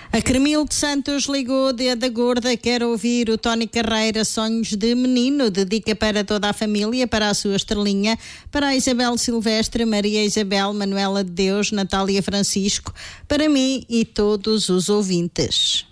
A Cremilde Santos ligou da Gorda, quer ouvir o Tony Carreira, Sonhos de Menino, dedica para toda a família, para a sua estrelinha, para a Isabel Silvestre, Maria Isabel, Manuela de Deus, Natália Francisco, para mim e todos os ouvintes.